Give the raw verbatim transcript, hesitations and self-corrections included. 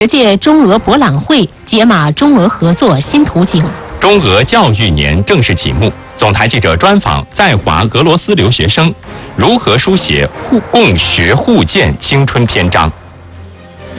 十届中俄博览会解码中俄合作新图景。 中俄教育年正式启幕，总台记者专访在华俄罗斯留学生，如何书写互共学互鉴青春篇章。